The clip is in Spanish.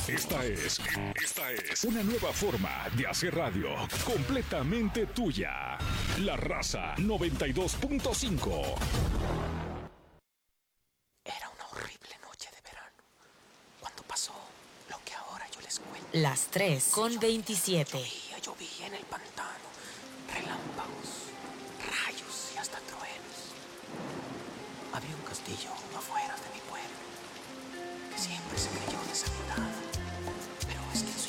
Esta es una nueva forma de hacer radio completamente tuya. La Raza 92.5. Era una horrible noche de verano cuando pasó lo que ahora yo les cuento. Las 3:27. Llovía en el pantano, relámpagos, rayos y hasta truenos. Había un castillo afuera de mi pueblo que siempre se creyó deshabitada, pero es que en su